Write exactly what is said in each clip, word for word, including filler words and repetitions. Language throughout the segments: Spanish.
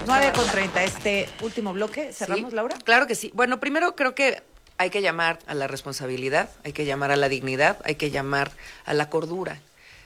nueve con treinta, este último bloque, ¿cerramos, Sí, Laura? Claro que sí. Bueno, primero creo que hay que llamar a la responsabilidad, hay que llamar a la dignidad, hay que llamar a la cordura.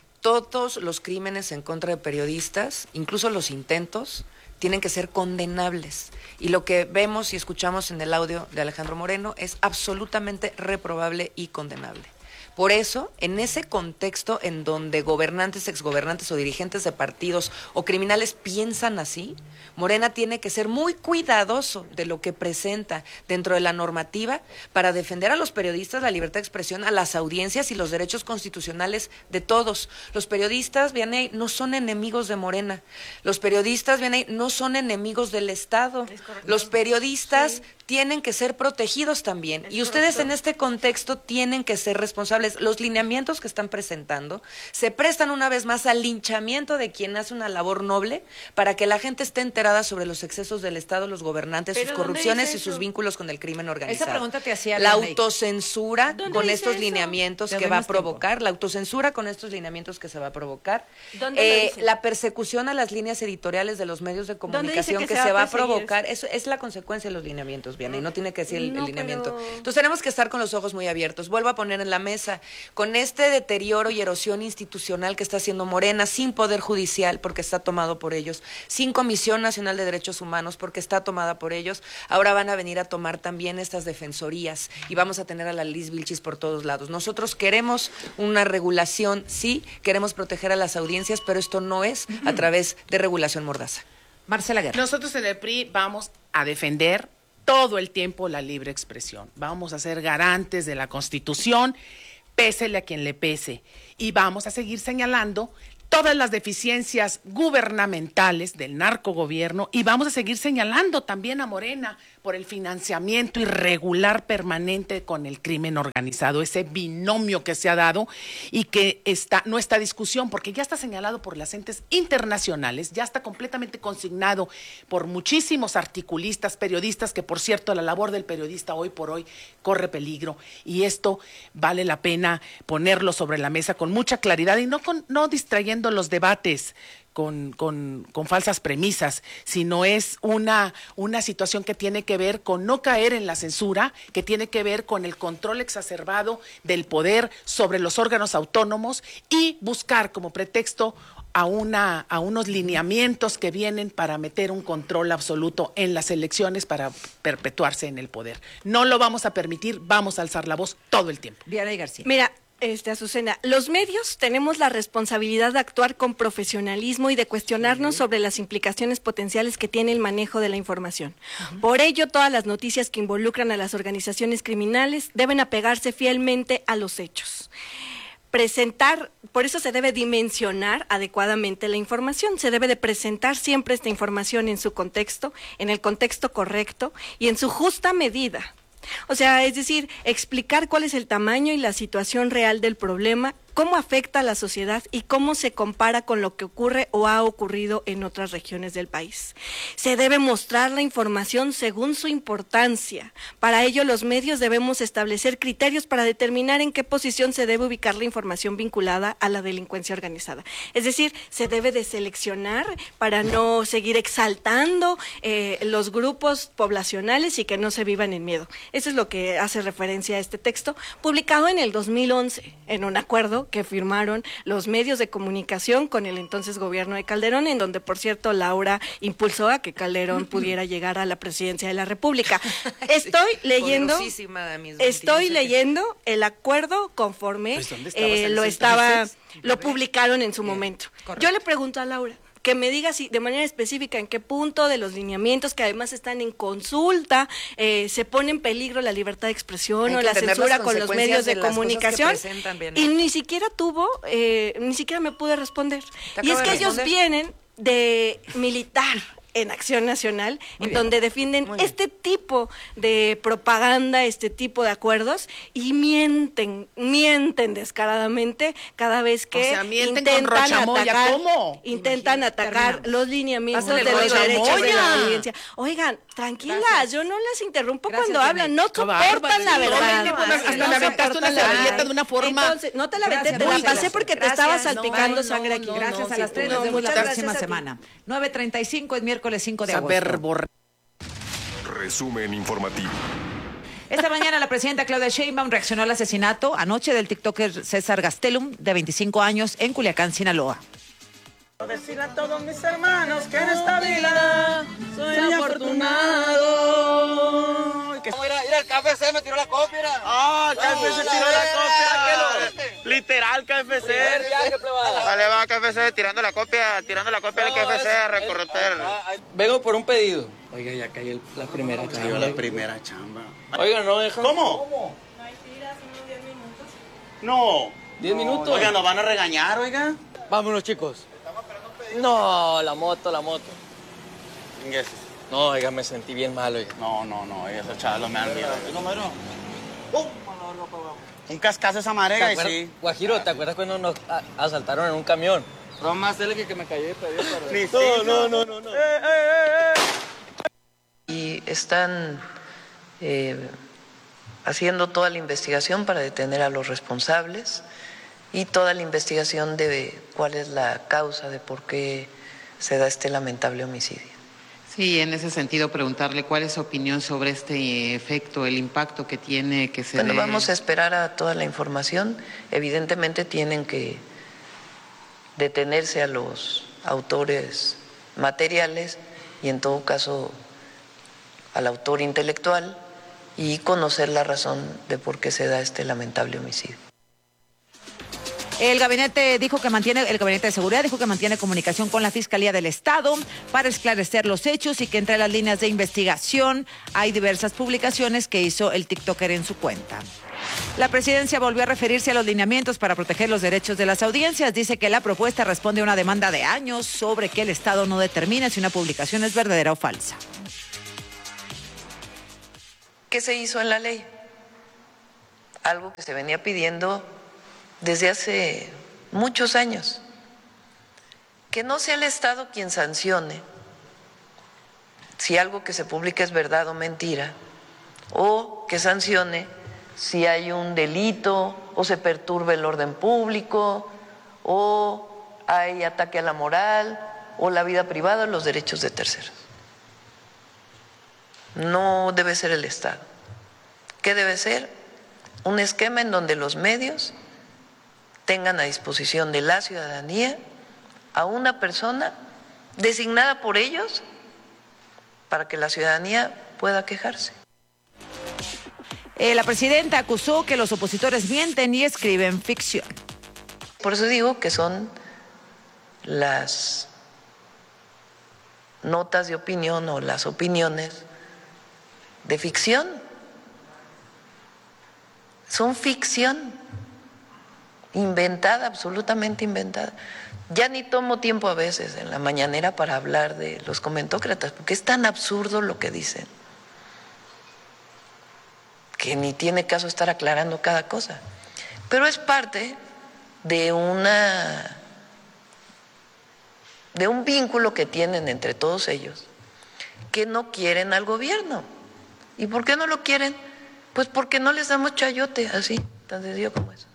Todos los crímenes en contra de periodistas, incluso los intentos, tienen que ser condenables. Y lo que vemos y escuchamos en el audio de Alejandro Moreno es absolutamente reprobable y condenable. Por eso, en ese contexto en donde gobernantes, exgobernantes o dirigentes de partidos o criminales piensan así, Morena tiene que ser muy cuidadoso de lo que presenta dentro de la normativa para defender a los periodistas, la libertad de expresión, a las audiencias y los derechos constitucionales de todos. Los periodistas, Vianey, no son enemigos de Morena. Los periodistas, Vianey, no son enemigos del Estado. Los periodistas sí. tienen que ser protegidos también. Es y ustedes correcto. En este contexto tienen que ser responsables. Los lineamientos que están presentando se prestan una vez más al linchamiento de quien hace una labor noble para que la gente esté enterada sobre los excesos del Estado, los gobernantes, sus corrupciones y sus vínculos con el crimen organizado. Esa pregunta te hacía la autocensura con estos eso? lineamientos que va a provocar, tiempo? la autocensura con estos lineamientos que se va a provocar, eh, la persecución a las líneas editoriales de los medios de comunicación que, que se, se va a provocar, eso es la consecuencia de los lineamientos, bien, y no tiene que decir el, no, el lineamiento. Pero... Entonces tenemos que estar con los ojos muy abiertos. Vuelvo a poner en la mesa con este deterioro y erosión institucional que está haciendo Morena, sin poder judicial porque está tomado por ellos, sin Comisión Nacional de Derechos Humanos porque está tomada por ellos, ahora van a venir a tomar también estas defensorías y vamos a tener a la Liz Vilchis por todos lados. Nosotros queremos una regulación, sí, queremos proteger a las audiencias, pero esto no es a través de regulación mordaza. Marcela Guerra. Nosotros en el P R I vamos a defender todo el tiempo la libre expresión. Vamos a ser garantes de la Constitución, pésele a quien le pese, y vamos a seguir señalando todas las deficiencias gubernamentales del narcogobierno y vamos a seguir señalando también a Morena por el financiamiento irregular permanente con el crimen organizado, ese binomio que se ha dado y que está, no está discusión porque ya está señalado por las entes internacionales, ya está completamente consignado por muchísimos articulistas, periodistas, que por cierto la labor del periodista hoy por hoy corre peligro y esto vale la pena ponerlo sobre la mesa con mucha claridad y no, con, no distrayendo los debates Con, con, con falsas premisas, sino es una, una situación que tiene que ver con no caer en la censura, que tiene que ver con el control exacerbado del poder sobre los órganos autónomos y buscar como pretexto a, una, a unos lineamientos que vienen para meter un control absoluto en las elecciones para perpetuarse en el poder. No lo vamos a permitir, vamos a alzar la voz todo el tiempo. Vianey García. Mira, Este, Azucena, los medios tenemos la responsabilidad de actuar con profesionalismo y de cuestionarnos sobre las implicaciones potenciales que tiene el manejo de la información. Uh-huh. Por ello, todas las noticias que involucran a las organizaciones criminales deben apegarse fielmente a los hechos. Presentar, por eso se debe dimensionar adecuadamente la información, se debe de presentar siempre esta información en su contexto, en el contexto correcto y en su justa medida. O sea, es decir, explicar cuál es el tamaño y la situación real del problema, cómo afecta a la sociedad y cómo se compara con lo que ocurre o ha ocurrido en otras regiones del país. Se debe mostrar la información según su importancia. Para ello, los medios debemos establecer criterios para determinar en qué posición se debe ubicar la información vinculada a la delincuencia organizada. Es decir, se debe de seleccionar para no seguir exaltando eh, los grupos poblacionales y que no se vivan en miedo. Eso es lo que hace referencia a este texto, publicado en el dos mil once, en un acuerdo que firmaron los medios de comunicación con el entonces gobierno de Calderón, en donde, por cierto, Laura impulsó a que Calderón pudiera llegar a la presidencia de la República. Estoy leyendo, estoy leyendo el acuerdo conforme pues, eh, lo estaba, lo publicaron en su Bien, momento. Correcto. Yo le pregunto a Laura, que me diga si de manera específica en qué punto de los lineamientos que además están en consulta eh, se pone en peligro la libertad de expresión o la censura con los medios de, de comunicación y ni siquiera tuvo, eh, ni siquiera me pude responder. Y es que ellos vienen de militar en Acción Nacional, Muy en bien. donde defienden este tipo de propaganda, este tipo de acuerdos, y mienten, mienten descaradamente cada vez que o sea, intentan atacar, ¿Cómo? intentan atacar los lineamientos Pásale de los derechos de la audiencia. Oigan, tranquilas, Gracias. yo no las interrumpo Gracias, cuando hablan, no soportan la verdad. No, hasta no, le aventaste una servilleta de una forma. Entonces, no te la aventé, te la pasé porque te estaba salpicando sangre aquí. Gracias a las tres, nos vemos la próxima semana. nueve treinta y cinco es miércoles. miércoles cinco de Esa agosto. verborrea. Resumen informativo. Esta mañana la presidenta Claudia Sheinbaum reaccionó al asesinato anoche del tiktoker César Gastelum, de veinticinco años, en Culiacán, Sinaloa. Decir a todos mis hermanos que en esta vida soy afortunado. Mira, mira, el K F C me tiró la copia. Mira. Ah, K F C tiró la copia. Literal K F C. Vale, va K F C tirando la copia, tirando la copia del K F C a recorrer. Vengo por un pedido. Oiga, ya cayó el- la primera chamba. Cayó la primera chamba. Oiga, no dejan. ¿Cómo? No. ¿Diez minutos? Oiga, nos van a regañar, oiga. Vámonos, chicos. No, la moto, la moto. Yes. No, oiga, me sentí bien mal, oiga. No, no, no, oiga, esos chavos me han miedo. Un cascazo esa marega ¿Te y acuerdas- sí. Guajiro, ¿te acuerdas cuando nos a- asaltaron en un camión? No más él que, que me cayó de pedido. Ni sí, No, no, no, no. Y están eh, haciendo toda la investigación para detener a los responsables y toda la investigación de cuál es la causa de por qué se da este lamentable homicidio. Sí, en ese sentido, preguntarle cuál es su opinión sobre este efecto, el impacto que tiene que se Bueno, dé- vamos a esperar a toda la información. Evidentemente tienen que detenerse a los autores materiales y en todo caso al autor intelectual y conocer la razón de por qué se da este lamentable homicidio. El gabinete dijo que mantiene, el gabinete de seguridad dijo que mantiene comunicación con la Fiscalía del Estado para esclarecer los hechos y que entre las líneas de investigación hay diversas publicaciones que hizo el TikToker en su cuenta. La presidencia volvió a referirse a los lineamientos para proteger los derechos de las audiencias. Dice que la propuesta responde a una demanda de años sobre que el Estado no determine si una publicación es verdadera o falsa. ¿Qué se hizo en la ley? Algo que se venía pidiendo desde hace muchos años. Que no sea el Estado quien sancione si algo que se publica es verdad o mentira, o que sancione si hay un delito o se perturba el orden público o hay ataque a la moral o la vida privada o los derechos de terceros. No debe ser el Estado. ¿Qué debe ser? Un esquema en donde los medios tengan a disposición de la ciudadanía a una persona designada por ellos para que la ciudadanía pueda quejarse. Eh, la presidenta acusó que los opositores mienten y escriben ficción. Por eso digo que son las notas de opinión o las opiniones de ficción. Son ficción, inventada, absolutamente inventada. Ya ni tomo tiempo a veces en la mañanera para hablar de los comentócratas, porque es tan absurdo lo que dicen, que ni tiene caso estar aclarando cada cosa. Pero es parte de una de un vínculo que tienen entre todos ellos, que no quieren al gobierno. ¿Y por qué no lo quieren? Pues porque no les damos chayote, así, tan sencillo como eso.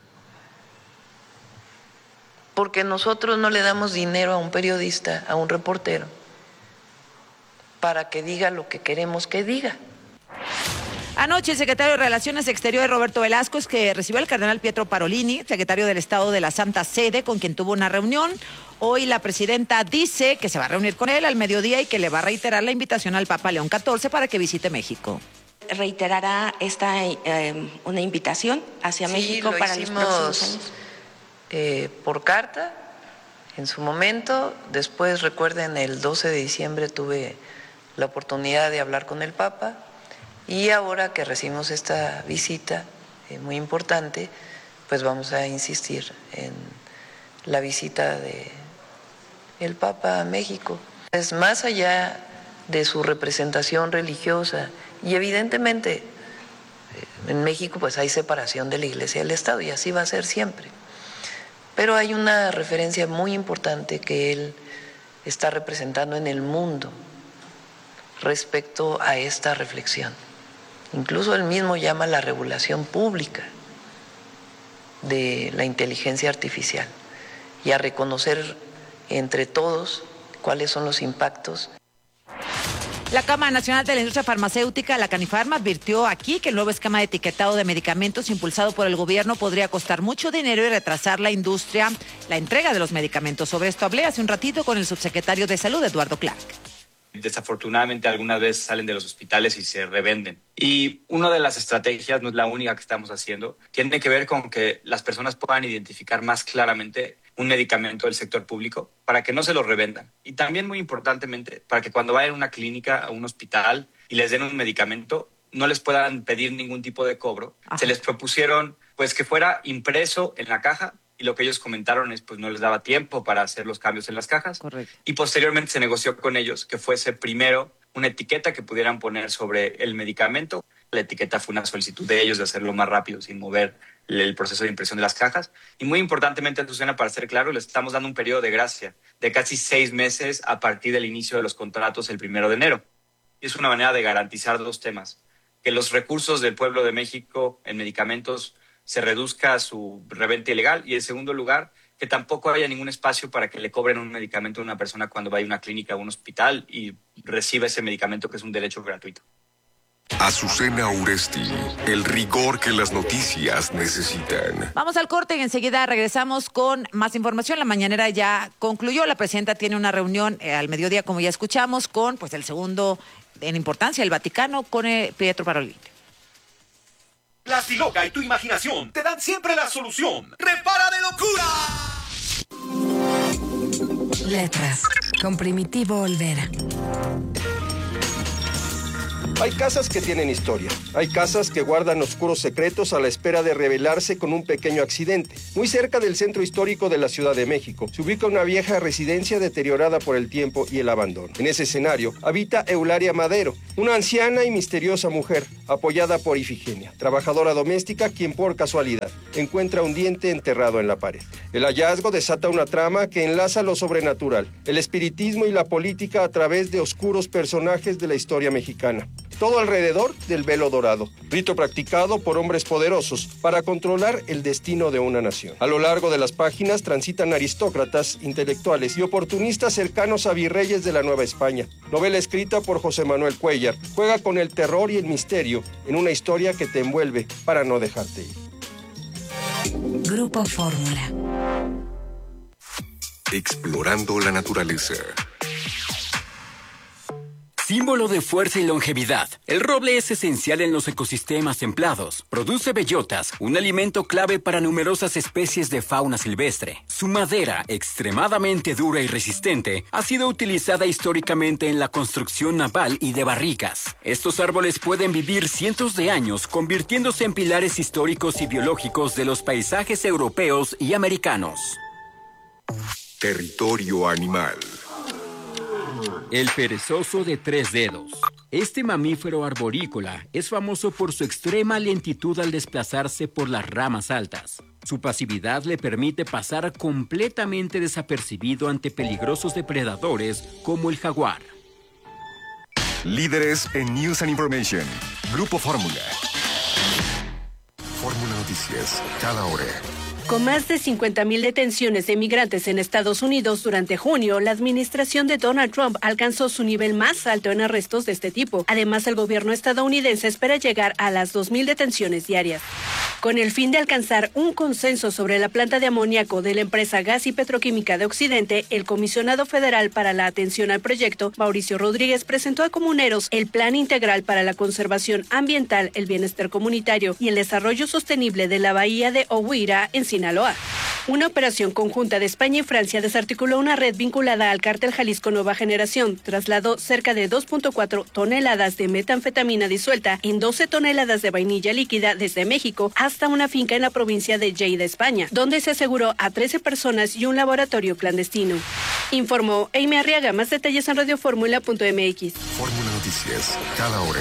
Porque nosotros no le damos dinero a un periodista, a un reportero, para que diga lo que queremos que diga. Anoche el secretario de Relaciones Exteriores, Roberto Velasco, que recibió al cardenal Pietro Parolini, secretario del Estado de la Santa Sede, con quien tuvo una reunión. Hoy la presidenta dice que se va a reunir con él al mediodía y que le va a reiterar la invitación al Papa León catorce para que visite México. ¿Reiterará esta eh, una invitación hacia Sí, México lo para los hicimos, próximos años? Eh, por carta, en su momento. Después, recuerden, el doce de diciembre tuve la oportunidad de hablar con el Papa. Y ahora que recibimos esta visita eh, muy importante, pues vamos a insistir en la visita de el Papa a México. Es más allá de su representación religiosa y evidentemente eh, en México pues hay separación de la Iglesia y del Estado y así va a ser siempre. Pero hay una referencia muy importante que él está representando en el mundo respecto a esta reflexión. Incluso él mismo llama la regulación pública de la inteligencia artificial y a reconocer entre todos cuáles son los impactos. La Cámara Nacional de la Industria Farmacéutica, la Canifarma, advirtió aquí que el nuevo esquema de etiquetado de medicamentos impulsado por el gobierno podría costar mucho dinero y retrasar la industria, la entrega de los medicamentos. Sobre esto hablé hace un ratito con el subsecretario de Salud, Eduardo Clark. Desafortunadamente algunas veces salen de los hospitales y se revenden. Y una de las estrategias, no es la única que estamos haciendo, tiene que ver con que las personas puedan identificar más claramente un medicamento del sector público para que no se lo revendan. Y también, muy importantemente, para que cuando vayan a una clínica, a un hospital y les den un medicamento, no les puedan pedir ningún tipo de cobro. Ajá. Se les propusieron pues que fuera impreso en la caja, y lo que ellos comentaron es pues no les daba tiempo para hacer los cambios en las cajas. Correcto. Y posteriormente se negoció con ellos que fuese primero una etiqueta que pudieran poner sobre el medicamento. La etiqueta fue una solicitud de ellos de hacerlo más rápido sin mover el proceso de impresión de las cajas. Y muy importantemente, Azucena, para ser claro, les estamos dando un periodo de gracia de casi seis meses a partir del inicio de los contratos el primero de enero. Y es una manera de garantizar dos temas: que los recursos del pueblo de México en medicamentos se reduzca su reventa ilegal, y en segundo lugar, que tampoco haya ningún espacio para que le cobren un medicamento a una persona cuando vaya a una clínica o un hospital y reciba ese medicamento, que es un derecho gratuito. Azucena Uresti, el rigor que las noticias necesitan. Vamos al corte y enseguida regresamos con más información. La mañanera ya concluyó. La presidenta tiene una reunión eh, al mediodía, como ya escuchamos, con pues el segundo en importancia, el Vaticano, con eh, Pietro Parolin. Plastiloca y tu imaginación te dan siempre la solución. ¡Repara de locura! Letras, con Primitivo Olvera. Hay casas que tienen historia. Hay casas que guardan oscuros secretos a la espera de revelarse con un pequeño accidente. Muy cerca del centro histórico de la Ciudad de México se ubica una vieja residencia deteriorada por el tiempo y el abandono. En ese escenario habita Eulalia Madero, una anciana y misteriosa mujer, apoyada por Ifigenia, trabajadora doméstica, quien por casualidad encuentra un diente enterrado en la pared. El hallazgo desata una trama que enlaza lo sobrenatural, el espiritismo y la política a través de oscuros personajes de la historia mexicana. Todo alrededor del velo dorado, rito practicado por hombres poderosos para controlar el destino de una nación. A lo largo de las páginas transitan aristócratas, intelectuales y oportunistas cercanos a virreyes de la Nueva España. Novela escrita por José Manuel Cuellar, juega con el terror y el misterio en una historia que te envuelve para no dejarte ir. Grupo Fórmula. Explorando la naturaleza. Símbolo de fuerza y longevidad, el roble es esencial en los ecosistemas templados. Produce bellotas, un alimento clave para numerosas especies de fauna silvestre. Su madera, extremadamente dura y resistente, ha sido utilizada históricamente en la construcción naval y de barricas. Estos árboles pueden vivir cientos de años, convirtiéndose en pilares históricos y biológicos de los paisajes europeos y americanos. Territorio animal. El perezoso de tres dedos. Este mamífero arborícola es famoso por su extrema lentitud al desplazarse por las ramas altas. Su pasividad le permite pasar completamente desapercibido ante peligrosos depredadores como el jaguar. Líderes en News and Information. Grupo Fórmula. Fórmula Noticias, cada hora. Con más de cincuenta mil detenciones de migrantes en Estados Unidos durante junio, la administración de Donald Trump alcanzó su nivel más alto en arrestos de este tipo. Además, el gobierno estadounidense espera llegar a las dos mil detenciones diarias. Con el fin de alcanzar un consenso sobre la planta de amoníaco de la empresa Gas y Petroquímica de Occidente, el comisionado federal para la atención al proyecto, Mauricio Rodríguez, presentó a comuneros el Plan Integral para la Conservación Ambiental, el Bienestar Comunitario y el Desarrollo Sostenible de la Bahía de Oguira en Sinaloa. Una operación conjunta de España y Francia desarticuló una red vinculada al cártel Jalisco Nueva Generación. Trasladó cerca de dos punto cuatro toneladas de metanfetamina disuelta en doce toneladas de vainilla líquida desde México hasta una finca en la provincia de Lleida, España, donde se aseguró a trece personas y un laboratorio clandestino. Informó Amy Arriaga. Más detalles en radioformula punto m x. Fórmula Noticias, cada hora.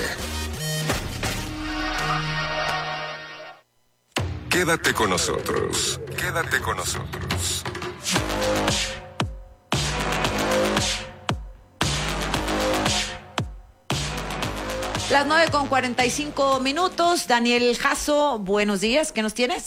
Quédate con nosotros. Quédate con nosotros. Las nueve con cuarenta y cinco minutos. Daniel Jasso, buenos días. ¿Qué nos tienes?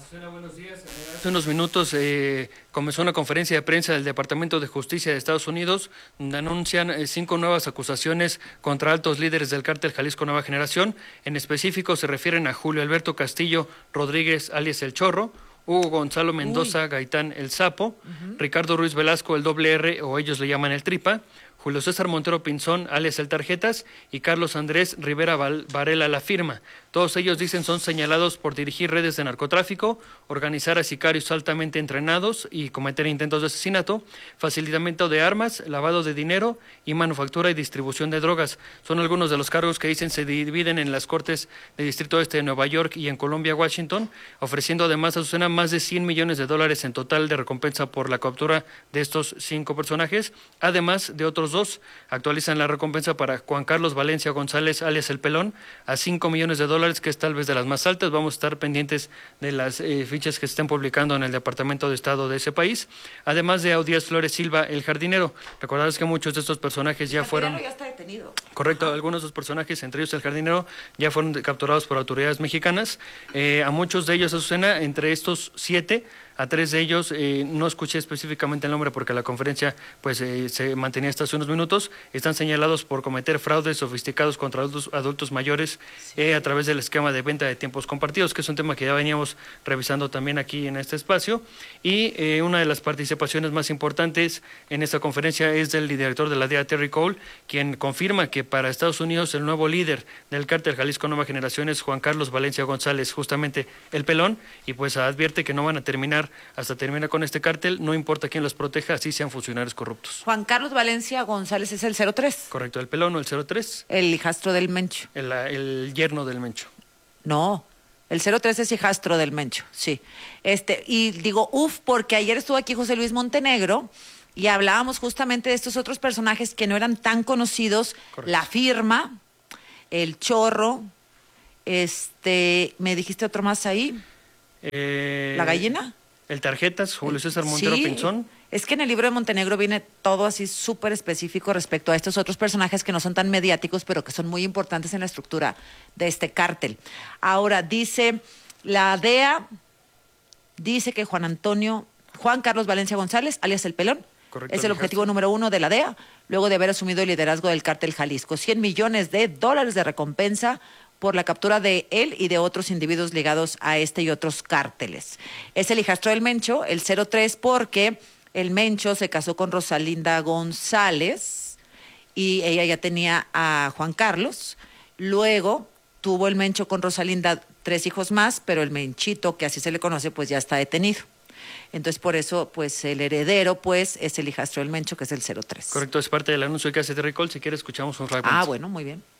Susana, buenos días. Hace unos minutos eh, comenzó una conferencia de prensa del Departamento de Justicia de Estados Unidos, donde anuncian eh, cinco nuevas acusaciones contra altos líderes del cártel Jalisco Nueva Generación. En específico se refieren a Julio Alberto Castillo Rodríguez, alias El Chorro, Hugo Gonzalo Mendoza Uy. Gaitán El Sapo, uh-huh. Ricardo Ruiz Velasco El Doble R, o ellos le llaman El Tripa, Julio César Montero Pinzón, alias El Tarjetas, y Carlos Andrés Rivera Val- Varela La Firma. Todos ellos, dicen, son señalados por dirigir redes de narcotráfico, organizar a sicarios altamente entrenados y cometer intentos de asesinato, facilitamiento de armas, lavado de dinero y manufactura y distribución de drogas. Son algunos de los cargos que, dicen, se dividen en las Cortes de Distrito Este de Nueva York y en Columbia, Washington, ofreciendo además a Susana más de cien millones de dólares en total de recompensa por la captura de estos cinco personajes, además de otros dos. Actualizan la recompensa para Juan Carlos Valencia González, alias El Pelón, a cinco millones de dólares, que es tal vez de las más altas. Vamos a estar pendientes de las eh, fichas que se estén publicando en el Departamento de Estado de ese país. Además de Audías Flores Silva, el jardinero. Recordarás que muchos de estos personajes ya fueron... ya está detenido. Correcto, Ajá. algunos de los personajes, entre ellos el jardinero, ya fueron capturados por autoridades mexicanas. Eh, a muchos de ellos, Azucena, entre estos siete... A tres de ellos, eh, no escuché específicamente el nombre porque la conferencia pues eh, se mantenía hasta hace unos minutos, están señalados por cometer fraudes sofisticados contra adultos, adultos mayores sí. eh, a través del esquema de venta de tiempos compartidos, que es un tema que ya veníamos revisando también aquí en este espacio. Y eh, una de las participaciones más importantes en esta conferencia es del director de la D E A, Terry Cole, quien confirma que para Estados Unidos el nuevo líder del cártel Jalisco Nueva Generación es Juan Carlos Valencia González, justamente El Pelón, y pues advierte que no van a terminar hasta terminar con este cártel, no importa quién los proteja, así sean funcionarios corruptos. Juan Carlos Valencia González es el cero tres. Correcto, El Pelón o el cero tres. El hijastro del Mencho. El, el yerno del Mencho. No, el cero tres es hijastro del Mencho, sí. Este, y digo, uf, porque ayer estuvo aquí José Luis Montenegro y hablábamos justamente de estos otros personajes que no eran tan conocidos. Correcto. La Firma, El Chorro, este, ¿me dijiste otro más ahí? Eh... ¿La Gallina? El Tarjetas, Julio César Montero sí, Pinzón. Es que en el libro de Montenegro viene todo así súper específico respecto a estos otros personajes que no son tan mediáticos, pero que son muy importantes en la estructura de este cártel. Ahora, dice la D E A, dice que Juan Antonio, Juan Carlos Valencia González, alias El Pelón, Correcto, es el objetivo número uno de la D E A, luego de haber asumido el liderazgo del cártel Jalisco. cien millones de dólares de recompensa por la captura de él y de otros individuos ligados a este y otros cárteles. Es el hijastro del Mencho, el cero tres, porque el Mencho se casó con Rosalinda González y ella ya tenía a Juan Carlos. Luego tuvo el Mencho con Rosalinda tres hijos más, pero el Menchito, que así se le conoce, pues ya está detenido. Entonces, por eso, pues, el heredero, pues, es el hijastro del Mencho, que es el cero tres. Correcto, es parte del anuncio que hace Terry Cole. Si quieres, escuchamos un fragmento. Ah, bueno, muy bien.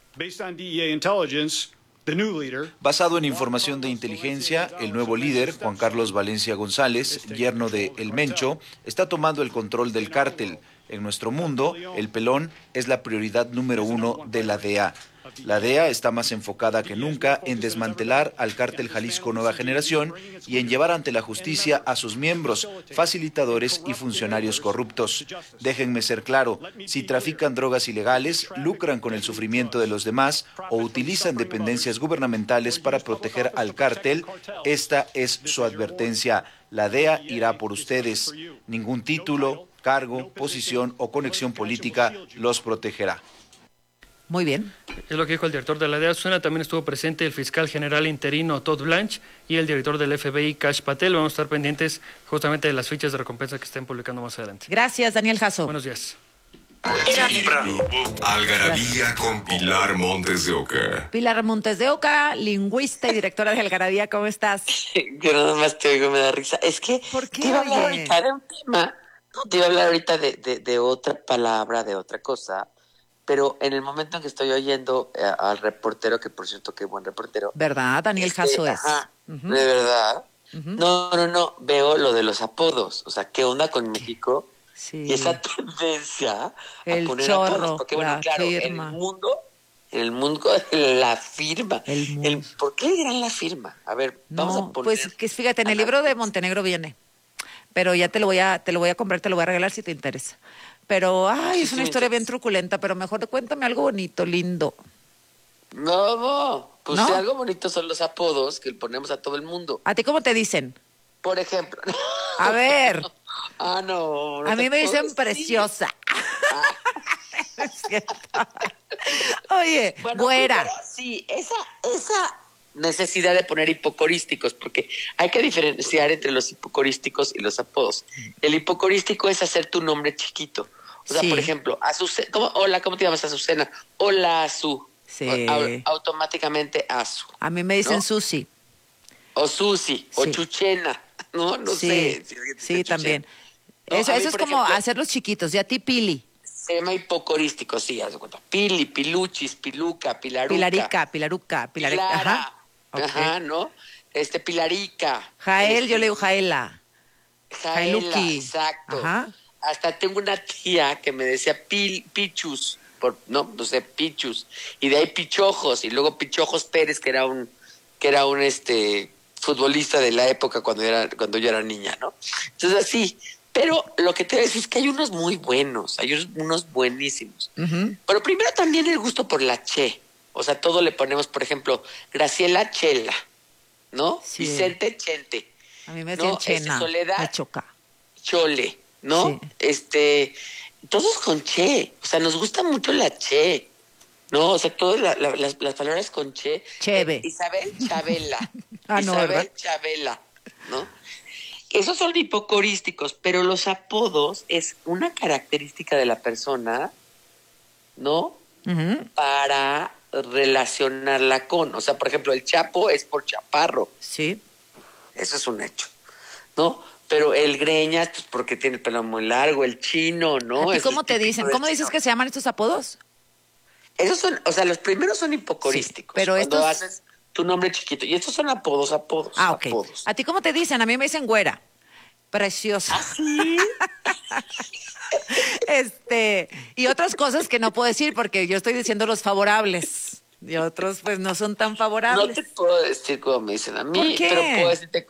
Basado en información de inteligencia, el nuevo líder, Juan Carlos Valencia González, yerno de El Mencho, está tomando el control del cártel. En nuestro mundo, El Pelón es la prioridad número uno de la D E A. La D E A está más enfocada que nunca en desmantelar al cártel Jalisco Nueva Generación y en llevar ante la justicia a sus miembros, facilitadores y funcionarios corruptos. Déjenme ser claro, si trafican drogas ilegales, lucran con el sufrimiento de los demás o utilizan dependencias gubernamentales para proteger al cártel, esta es su advertencia. La D E A irá por ustedes. Ningún título, cargo, posición o conexión política los protegerá. Muy bien. Es lo que dijo el director de la D E A. Susana, también estuvo presente el fiscal general interino Todd Blanche y el director del F B I, Kash Patel. Vamos a estar pendientes justamente de las fichas de recompensa que estén publicando más adelante. Gracias, Daniel Jasso. Buenos días. Algarabía con Pilar Montes de Oca. Pilar Montes de Oca, lingüista y directora de Algarabía, ¿cómo estás? Yo nada más te oigo, me da risa. Es que ¿Por qué, te iba a hablar oye? ahorita de un tema, no, te iba a hablar ahorita de, de, de otra palabra, de otra cosa, pero en el momento en que estoy oyendo eh, al reportero, que por cierto, qué buen reportero. ¿Verdad? Daniel este, Jasso es. Ajá, uh-huh. De verdad. Uh-huh. No, no, no, veo lo de los apodos. O sea, ¿qué onda con México? Sí. Y esa tendencia el a poner chorro, apodos. Porque, bueno, la claro, firma. el mundo, el mundo, la firma. El mundo. El, ¿Por qué le dirán la firma? A ver, vamos No, a poner... pues que fíjate, en el libro de Montenegro viene, pero ya te lo voy a, te lo voy a comprar, te lo voy a regalar si te interesa. Pero, ay, Sí, es sí una me historia interesa. bien truculenta, pero mejor cuéntame algo bonito, lindo. No, no. Pues ¿No? si algo bonito son los apodos que ponemos a todo el mundo. ¿A ti cómo te dicen? Por ejemplo. A ver. Ah, no. no A mí te me puedo dicen decir. preciosa. Es cierto. Oye, Bueno, güera. primero, sí, esa, esa necesidad de poner hipocorísticos, porque hay que diferenciar entre los hipocorísticos y los apodos. El hipocorístico es hacer tu nombre chiquito. O sea, Sí. por ejemplo, Azucena, ¿cómo, hola, ¿cómo te llamas, Azucena? Hola, Azu. Sí. Au- automáticamente Azu. A mí me dicen ¿no? Susi. O Susi, o Sí. Chuchena. No, no Sí, sé. si alguien dice sí, Chuchena. también. No, Eso, a mí, eso es por como ejemplo, hacerlos chiquitos. Y a ti, Pili. Se llama hipocorístico, sí, haz de cuenta. Pili, Piluchis, Piluca, Pilaruca. Pilarica, Pilaruca, Pilarica. Pilara. Ajá. Ok. Ajá, ¿no? Este, Pilarica. Jael, Este, yo le digo Jaela. Jaela, Jailuki. exacto. Ajá. Hasta tengo una tía que me decía Pil, Pichus, por, no, no sé, Pichus. Y de ahí Pichojos, y luego Pichojos Pérez, que era un, que era un este futbolista de la época cuando era, cuando yo era niña, ¿no? Entonces así. Pero lo que te voy a decir es que hay unos muy buenos, hay unos, unos buenísimos. Ujú. Pero primero también el gusto por la che. O sea, todo le ponemos, por ejemplo, Graciela Chela, ¿no? Sí. Vicente Chente. A mí me No, decían este, Chena. Soledad. Me choca. Chole, ¿no? Sí. Este, todos con che. O sea, nos gusta mucho la che. ¿No? O sea, todas la- la- las, las palabras con che. Cheve. Eh, Isabel Chabela. Ah, no, Isabel ¿verdad? Chabela, ¿no? Esos son hipocorísticos, pero los apodos es una característica de la persona, ¿no? Ujú. Para relacionarla con. O sea, por ejemplo, el Chapo es por chaparro. Sí. Eso es un hecho, ¿no? Pero el Greñas, pues porque tiene el pelo muy largo, el Chino, ¿no? ¿A ti Es cómo el te típico dicen? del ¿Cómo dices chino. que se llaman estos apodos? Esos son, o sea, los primeros son hipocorísticos. Sí, pero cuando estos- haces tu nombre chiquito. Y estos son apodos, apodos, Ah, ok. apodos. ¿A ti cómo te dicen? A mí me dicen güera. Preciosa. ¿Ah, sí? Este, y otras cosas que no puedo decir porque yo estoy diciendo los favorables. Y otros, pues, no son tan No favorables. te puedo decir cómo me dicen a mí, ¿Por qué? pero puedo decirte